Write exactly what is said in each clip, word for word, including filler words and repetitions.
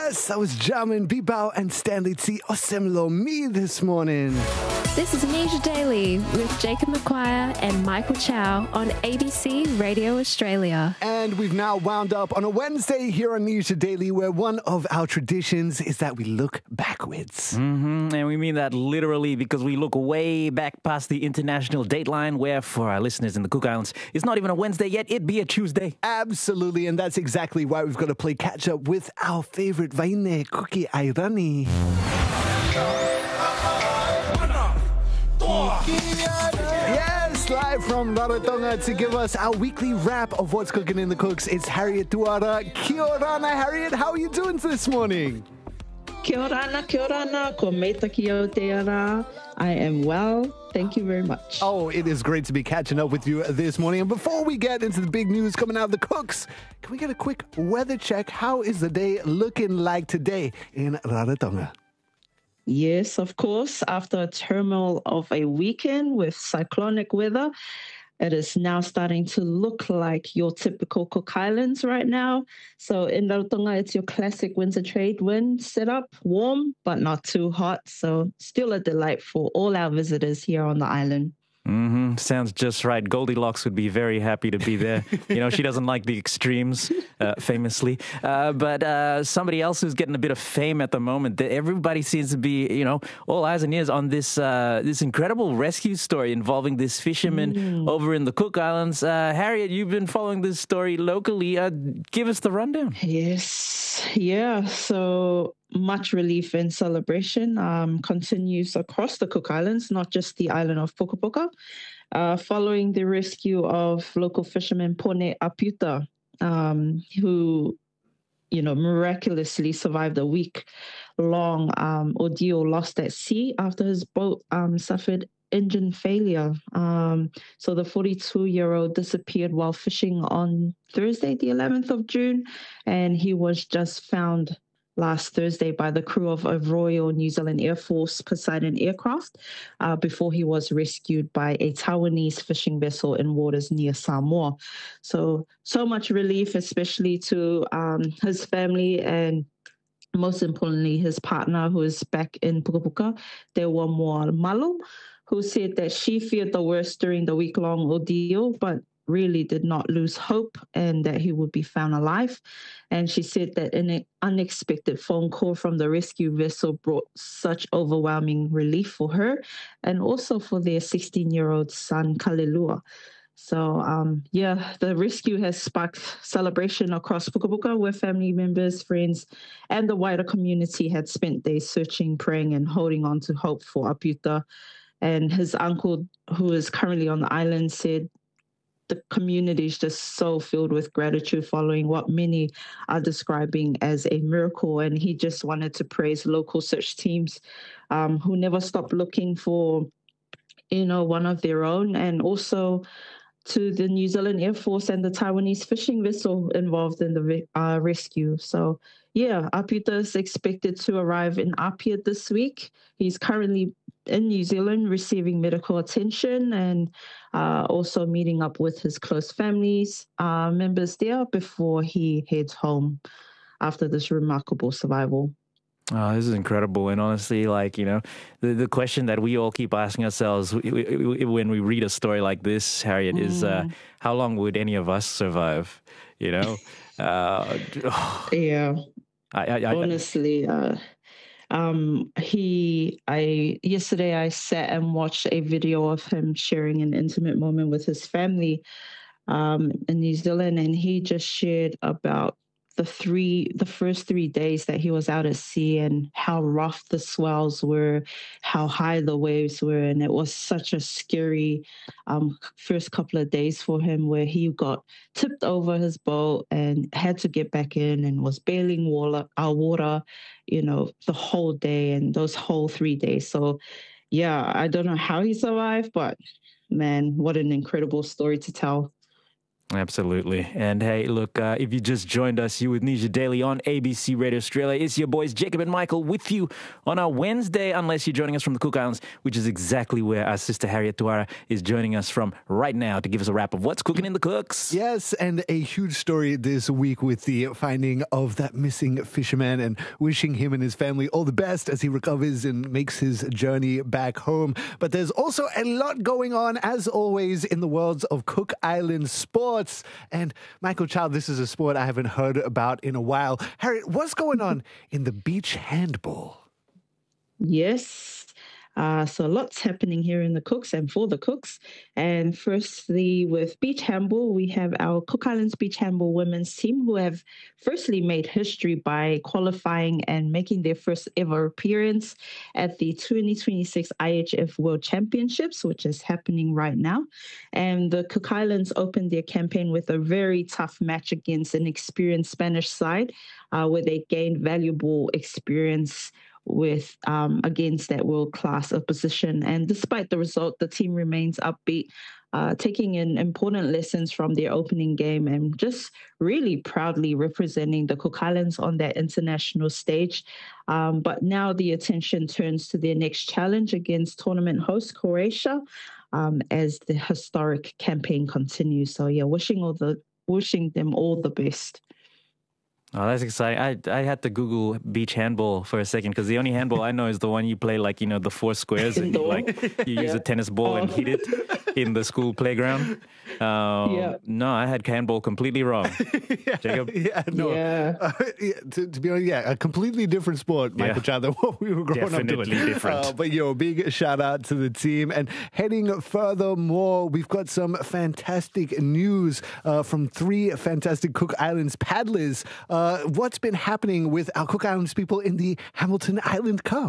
Yes, I was jamming Bibao and Stanley T. Osemlo me this morning. This is Nisha Daily with Jacob McQuire and Michael Chow on A B C Radio Australia. And we've now wound up on a Wednesday here on Nisha Daily, where one of our traditions is that we look backwards. Mm-hmm. And we mean that literally, because we look way back past the international dateline, where for our listeners in the Cook Islands, it's not even a Wednesday yet, it'd be a Tuesday. Absolutely, and that's exactly why we've got to play catch up with our favorite Vaine Cookie Airani. Yes, live from Rarotonga to give us our weekly wrap of what's cooking in the cooks. It's Harriet Tuara. Kia orana, Harriet. How are you doing this morning? Kia orana, kia orana, ko meitaki o te ara. I am well. Thank you very much. Oh, it is great to be catching up with you this morning. And before we get into the big news coming out of the cooks, can we get a quick weather check? How is the day looking like today in Rarotonga? Yes, of course. After a turmoil of a weekend with cyclonic weather, it is now starting to look like your typical Cook Islands right now. So in Rarotonga, it's your classic winter trade wind setup, warm but not too hot. So still a delight for all our visitors here on the island. Mm-hmm. Sounds just right. Goldilocks would be very happy to be there. You know, she doesn't like the extremes, uh, famously. Uh, but uh, somebody else who's getting a bit of fame at the moment, everybody seems to be, you know, all eyes and ears on this uh, this incredible rescue story involving this fisherman mm. over in the Cook Islands. Uh, Harriet, you've been following this story locally. Uh, give us the rundown. Yes. Yeah. So much relief and celebration um, continues across the Cook Islands, not just the island of Pukapuka, uh, following the rescue of local fisherman Pone Apiuta, um, who, you know, miraculously survived a week-long um, ordeal lost at sea after his boat um, suffered engine failure. Um, so the forty-two-year-old disappeared while fishing on Thursday, the eleventh of June, and he was just found last Thursday by the crew of a Royal New Zealand Air Force Poseidon aircraft uh, before he was rescued by a Taiwanese fishing vessel in waters near Samoa. So, so much relief, especially to um, his family and most importantly, his partner who is back in Pukapuka, Tewa Moa Malo, who said that she feared the worst during the week-long ordeal, but really did not lose hope and that he would be found alive. And she said that an unexpected phone call from the rescue vessel brought such overwhelming relief for her and also for their sixteen-year-old son, Kalelua. So, um, yeah, the rescue has sparked celebration across Pukapuka where family members, friends, and the wider community had spent days searching, praying, and holding on to hope for Apiuta. And his uncle, who is currently on the island, said the community is just so filled with gratitude following what many are describing as a miracle. And he just wanted to praise local search teams um, who never stopped looking for, you know, one of their own, and also to the New Zealand Air Force and the Taiwanese fishing vessel involved in the uh, rescue. So, yeah, Apiuta is expected to arrive in Apia this week. He's currently in New Zealand receiving medical attention and uh, also meeting up with his close families uh, members there before he heads home after this remarkable survival. Oh, this is incredible. And honestly, like, you know, the, the question that we all keep asking ourselves when we read a story like this, Harriet, mm. is uh, how long would any of us survive? You know? uh, oh. Yeah. I, I, I, Honestly, uh, um, he, I, yesterday I sat and watched a video of him sharing an intimate moment with his family um, in New Zealand. And he just shared about the three, the first three days that he was out at sea and how rough the swells were, how high the waves were. And it was such a scary um, first couple of days for him where he got tipped over his boat and had to get back in and was bailing water, uh, water, you know, the whole day and those whole three days. So, yeah, I don't know how he survived, but man, what an incredible story to tell. Absolutely. And hey, look, uh, if you just joined us, you with Nisha Daily on A B C Radio Australia. It's your boys Jacob and Michael with you on our Wednesday, unless you're joining us from the Cook Islands, which is exactly where our sister Harriet Tuara is joining us from right now to give us a wrap of what's cooking in the cooks. Yes, and a huge story this week with the finding of that missing fisherman, and wishing him and his family all the best as he recovers and makes his journey back home. But there's also a lot going on, as always, in the worlds of Cook Island sports. And Michael Chow, this is a sport I haven't heard about in a while. Harriet, what's going on in the beach handball? Yes. Uh, so lots happening here in the Cooks and for the Cooks. And firstly, with beach handball, we have our Cook Islands beach handball women's team who have firstly made history by qualifying and making their first ever appearance at the twenty twenty-six I H F World Championships, which is happening right now. And the Cook Islands opened their campaign with a very tough match against an experienced Spanish side, uh, where they gained valuable experience with um, against that world-class opposition. And despite the result, the team remains upbeat, uh, taking in important lessons from their opening game and just really proudly representing the Cook Islands on that international stage. Um, but now the attention turns to their next challenge against tournament host Croatia um, as the historic campaign continues. So yeah, wishing all the wishing them all the best. Oh, that's exciting. I I had to Google beach handball for a second because the only handball I know is the one you play, like, you know, the four squares and you, like, you use yeah. a tennis ball oh. and hit it in the school playground. Um, yeah. No, I had handball completely wrong. yeah, Jacob? Yeah, no. Yeah. Uh, yeah, to, to be honest, yeah, a completely different sport, Michael yeah. Chow, than what we were growing Definitely up doing. different. Uh, but, yo, big shout out to the team. And heading furthermore, we've got some fantastic news uh, from three fantastic Cook Islands paddlers. Uh, what's been happening with our Cook Islands people in the Hamilton Island Cup?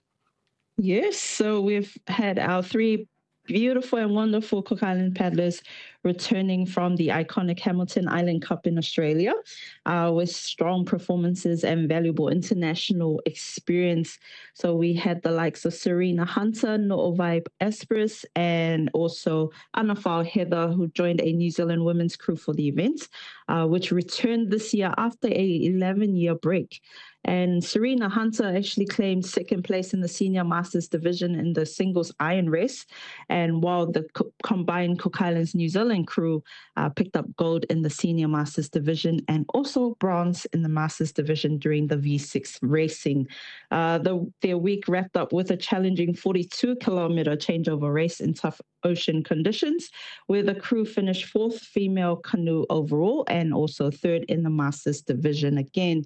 Yes, so we've had our three beautiful and wonderful Cook Island paddlers returning from the iconic Hamilton Island Cup in Australia uh, with strong performances and valuable international experience. So we had the likes of Serena Hunter, No'ovai Esperis, and also Anafal Heather, who joined a New Zealand women's crew for the event, uh, which returned this year after a eleven-year break. And Serena Hunter actually claimed second place in the senior masters division in the singles iron race. And while the co- combined Cook Islands New Zealand crew uh, picked up gold in the senior masters division and also bronze in the masters division during the V six racing. Uh, the, their week wrapped up with a challenging forty-two kilometer changeover race in tough ocean conditions, where the crew finished fourth female canoe overall and also third in the masters division again.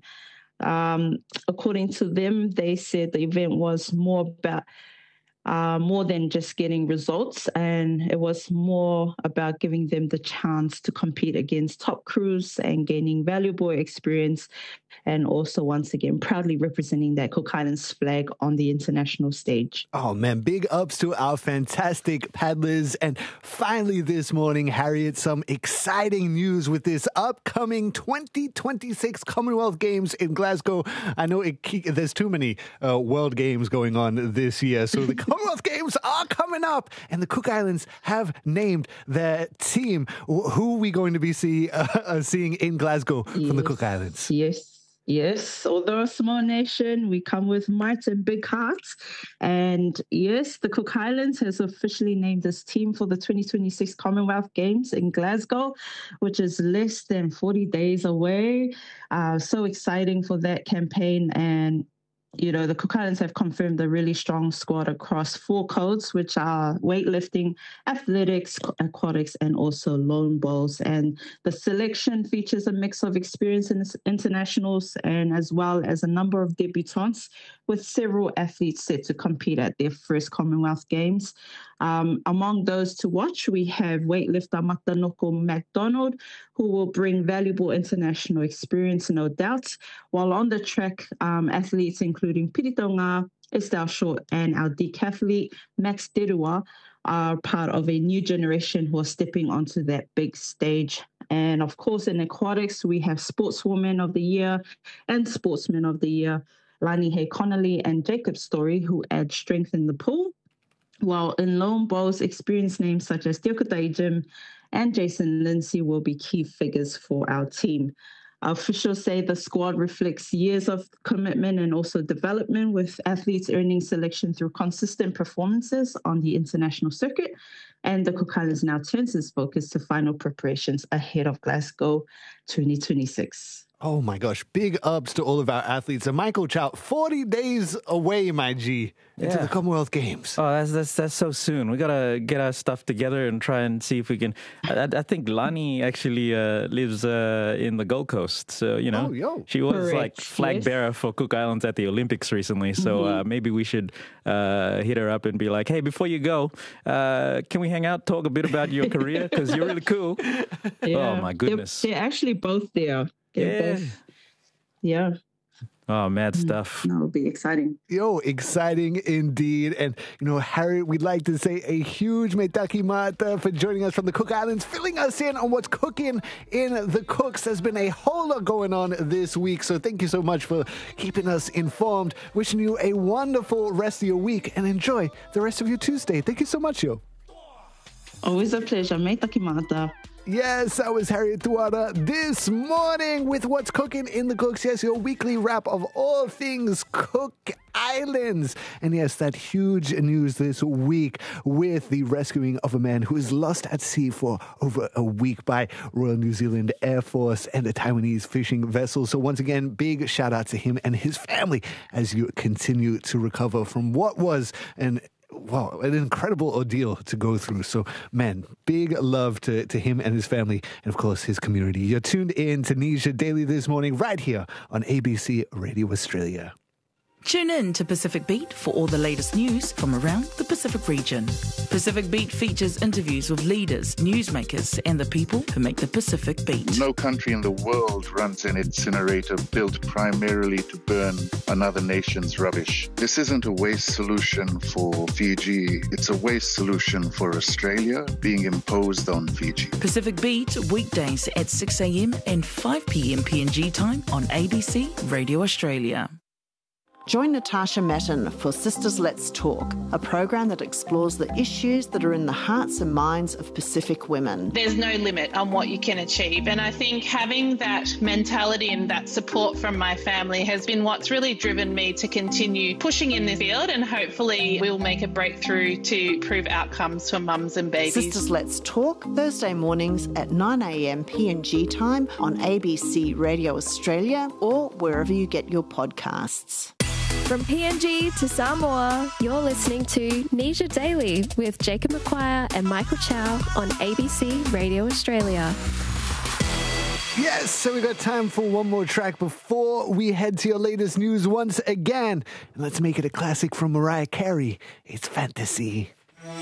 Um, according to them, they said the event was more about uh, more than just getting results, and it was more about giving them the chance to compete against top crews and gaining valuable experience, and also once again proudly representing that Cook Islands flag on the international stage. Oh man, big ups to our fantastic paddlers. And finally this morning, Harriet, some exciting news with this upcoming twenty twenty-six Commonwealth Games in Glasgow. I know it, there's too many uh, World Games going on this year, so the Commonwealth Games are coming up, and the Cook Islands have named their team. Who are we going to be see, uh, seeing in Glasgow yes. from the Cook Islands? Yes. Yes, although a small nation, we come with might and big hearts. And yes, the Cook Islands has officially named this team for the twenty twenty-six Commonwealth Games in Glasgow, which is less than forty days away. Uh, so exciting for that campaign. And you know, the Cook Islands have confirmed a really strong squad across four codes, which are weightlifting, athletics, aquatics, and also lone bowls. And the selection features a mix of experience in internationals and as well as a number of debutantes, with several athletes set to compete at their first Commonwealth Games. Um, among those to watch, we have weightlifter Matanoko McDonald, who will bring valuable international experience, no doubt. While on the track, um, athletes including Piritonga, Estelle Short, and our decathlete Max Derua are part of a new generation who are stepping onto that big stage. And of course, in aquatics, we have Sportswoman of the Year and Sportsman of the Year, Lani Hay Connolly and Jacob Story, who add strength in the pool. While in lone bowls, experienced names such as Tiokatai Jim and Jason Lindsay will be key figures for our team. Officials say the squad reflects years of commitment and also development, with athletes earning selection through consistent performances on the international circuit. And the Cook Islands now turns its focus to final preparations ahead of Glasgow twenty twenty-six. Oh my gosh, big ups to all of our athletes. And Michael Chow, forty days away, my G, into Yeah. the Commonwealth Games. Oh, that's, that's that's so soon. We gotta get our stuff together and try and see if we can. I, I think Lani actually uh, lives uh, in the Gold Coast, so you know, Oh, yo. she was Correct, like flag yes. bearer for Cook Islands at the Olympics recently. So uh, maybe we should uh, hit her up and be like, "Hey, before you go, uh, can we hang out, talk a bit about your career? Because you're really cool." Oh my goodness. They're, they're actually both there. They're Yeah. both, yeah, Oh, mad stuff. that'll be exciting. Yo, exciting indeed. And, you know, Harry, we'd like to say a huge metaki mata for joining us from the Cook Islands, filling us in on what's cooking in the Cooks. There's been a whole lot going on this week, so thank you so much for keeping us informed. Wishing you a wonderful rest of your week and enjoy the rest of your Tuesday. Thank you so much, yo. Always a pleasure. Mate takimata. Yes, that was Harriet Tuada this morning with What's Cooking in the Cooks. Yes, your weekly wrap of all things Cook Islands. And yes, that huge news this week with the rescuing of a man who was lost at sea for over a week by Royal New Zealand Air Force and a Taiwanese fishing vessel. So once again, big shout out to him and his family as you continue to recover from what was an Wow, an incredible ordeal to go through. So, man, big love to, to him and his family and, of course, his community. You're tuned in to Nisha Daily this morning right here on A B C Radio Australia. Tune in to Pacific Beat for all the latest news from around the Pacific region. Pacific Beat features interviews with leaders, newsmakers, and the people who make the Pacific beat. No country in the world runs an incinerator built primarily to burn another nation's rubbish. This isn't a waste solution for Fiji. It's a waste solution for Australia being imposed on Fiji. Pacific Beat, weekdays at six a.m. and five p.m. P N G time on A B C Radio Australia. Join Natasha Matten for Sisters Let's Talk, a program that explores the issues that are in the hearts and minds of Pacific women. There's no limit on what you can achieve. And I think having that mentality and that support from my family has been what's really driven me to continue pushing in this field, and hopefully we'll make a breakthrough to improve outcomes for mums and babies. Sisters Let's Talk, Thursday mornings at nine a.m. P N G time on A B C Radio Australia or wherever you get your podcasts. From P N G to Samoa, you're listening to Nisha Daily with Jacob McQuire and Michael Chow on A B C Radio Australia. Yes, so we got time for one more track before we head to your latest news once again. And let's make it a classic from Mariah Carey. It's Fantasy.